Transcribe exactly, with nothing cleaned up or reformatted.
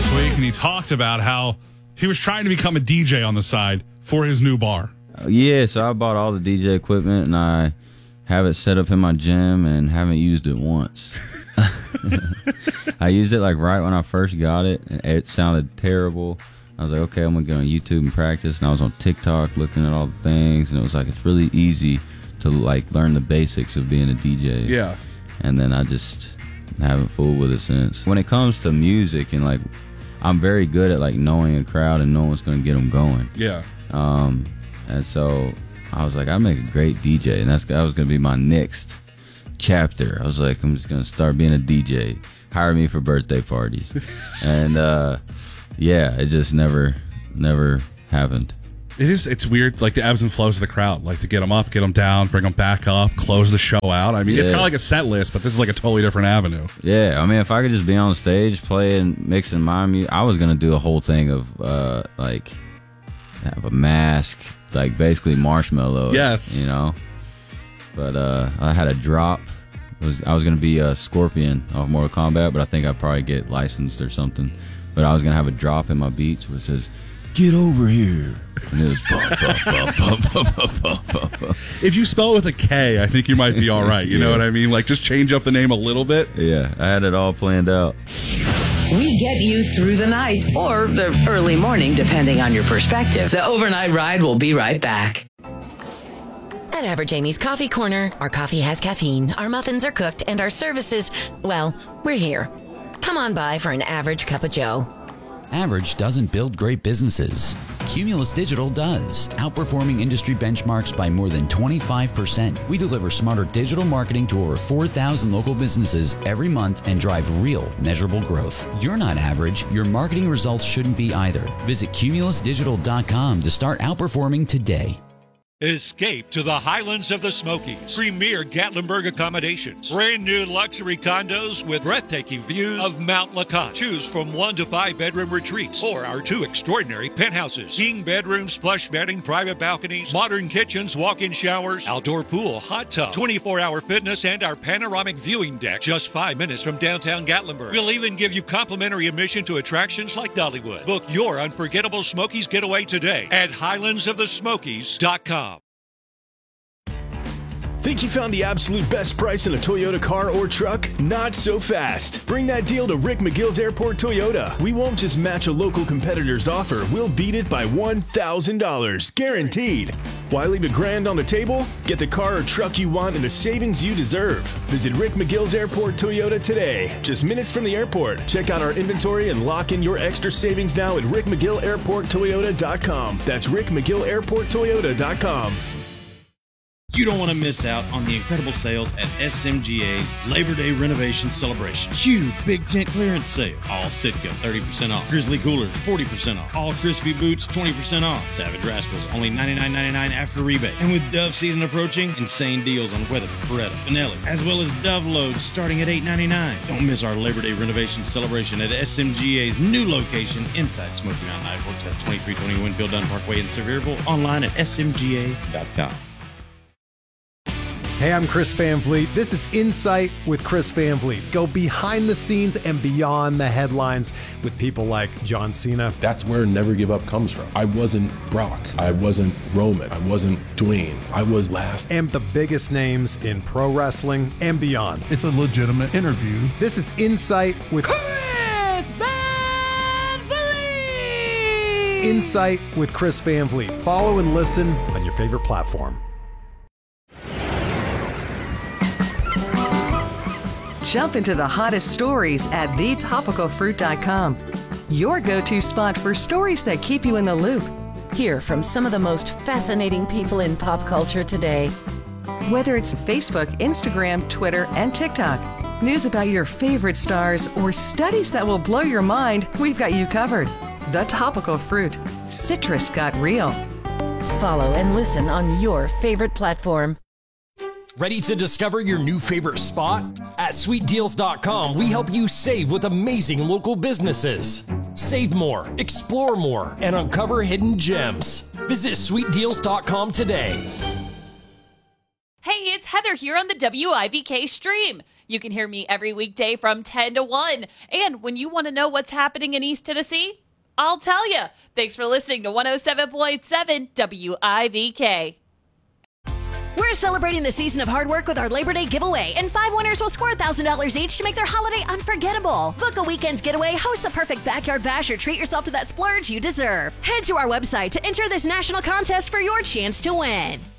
this week, and he talked about how he was trying to become a D J on the side for his new bar. Yeah, so I bought all the D J equipment, and I have it set up in my gym and haven't used it once. I used it like right when I first got it, and it sounded terrible. I was like, okay, I'm going to go on YouTube and practice, and I was on TikTok looking at all the things, and it was like, it's really easy to like learn the basics of being a D J. Yeah. And then I just haven't fooled with it since. When it comes to music, and like, I'm very good at like knowing a crowd and knowing what's going to get them going. Yeah. Um, and so I was like, I make a great D J, and that's that was going to be my next chapter. I was like, I'm just going to start being a D J. Hire me for birthday parties. And uh, yeah, it just never, never happened. It is. It's weird, like the ebbs and flows of the crowd, like to get them up, get them down, bring them back up, close the show out. I mean, yeah. It's kind of like a set list, but this is like a totally different avenue. Yeah, I mean, if I could just be on stage playing, mixing my music, I was gonna do a whole thing of uh, like have a mask, like basically Marshmallow. Yes, you know. But uh, I had a drop. It was, I was gonna be a Scorpion off Mortal Kombat, but I think I'd probably get licensed or something. But I was gonna have a drop in my beats which says, "Get over here." And it was bump, bump, bump, bump, bump, bump, bump, bump. If you spell it with a K, I think you might be all right. You yeah. know what I mean? Like, just change up the name a little bit. Yeah, I had it all planned out. We get you through the night or the early morning, depending on your perspective. The overnight ride will be right back. At Average Amy's Coffee Corner, our coffee has caffeine, our muffins are cooked, and our services, well, we're here. Come on by for an average cup of joe. Average doesn't build great businesses. Cumulus Digital does, outperforming industry benchmarks by more than twenty-five percent. We deliver smarter digital marketing to over four thousand local businesses every month and drive real, measurable growth. You're not average. Your marketing results shouldn't be either. Visit cumulus digital dot com to start outperforming today. Escape to the Highlands of the Smokies. Premier Gatlinburg accommodations. Brand new luxury condos with breathtaking views of Mount Lacan. Choose from one to five bedroom retreats or our two extraordinary penthouses. King bedrooms, plush bedding, private balconies, modern kitchens, walk-in showers, outdoor pool, hot tub, twenty-four hour fitness, and our panoramic viewing deck just five minutes from downtown Gatlinburg. We'll even give you complimentary admission to attractions like Dollywood. Book your unforgettable Smokies getaway today at highlands of the smokies dot com. Think you found the absolute best price in a Toyota car or truck? Not so fast. Bring that deal to Rick McGill's Airport Toyota. We won't just match a local competitor's offer. We'll beat it by one thousand dollars. Guaranteed. Why leave a grand on the table? Get the car or truck you want and the savings you deserve. Visit Rick McGill's Airport Toyota today. Just minutes from the airport. Check out our inventory and lock in your extra savings now at rick mcgill airport toyota dot com. That's rick mcgill airport toyota dot com. You don't want to miss out on the incredible sales at S M G A's Labor Day Renovation Celebration. Huge big tent clearance sale. All Sitka thirty percent off. Grizzly Coolers forty percent off. All Crispy Boots twenty percent off. Savage Rascals only ninety-nine ninety-nine after rebate. And with Dove season approaching, insane deals on Weatherford, Beretta, Benelli, as well as Dove loads starting at eight ninety-nine. Don't miss our Labor Day Renovation Celebration at S M G A's new location inside Smoky Mountain Ironworks. That's twenty-three twenty Winfield Dunn Parkway in Sevierville. Online at S M G A dot com. Hey, I'm Chris Van Vliet. This is Insight with Chris Van Vliet. Go behind the scenes and beyond the headlines with people like John Cena. That's where Never Give Up comes from. I wasn't Brock. I wasn't Roman. I wasn't Dwayne. I was last. And the biggest names in pro wrestling and beyond. It's a legitimate interview. This is Insight with Chris Van Vliet. Insight with Chris Van Vliet. Follow and listen on your favorite platform. Jump into the hottest stories at the topical fruit dot com. Your go-to spot for stories that keep you in the loop. Hear from some of the most fascinating people in pop culture today. Whether it's Facebook, Instagram, Twitter, and TikTok, news about your favorite stars, or studies that will blow your mind, we've got you covered. The Topical Fruit. Citrus got real. Follow and listen on your favorite platform. Ready to discover your new favorite spot? At sweet deals dot com, we help you save with amazing local businesses. Save more, explore more, and uncover hidden gems. Visit sweet deals dot com today. Hey, it's Heather here on the W I V K stream. You can hear me every weekday from ten to one. And when you want to know what's happening in East Tennessee, I'll tell you. Thanks for listening to one oh seven point seven W I V K. We're celebrating the season of hard work with our Labor Day giveaway, and five winners will score one thousand dollars each to make their holiday unforgettable. Book a weekend getaway, host the perfect backyard bash, or treat yourself to that splurge you deserve. Head to our website to enter this national contest for your chance to win.